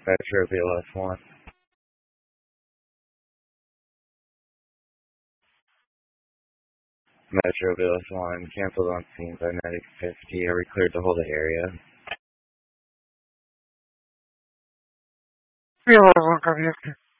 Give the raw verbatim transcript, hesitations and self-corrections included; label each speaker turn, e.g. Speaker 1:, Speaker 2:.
Speaker 1: Metro B L S one. Metro B L S one, canceled on scene by Medic fifty. Are we cleared to hold the area?
Speaker 2: B L S one, copy.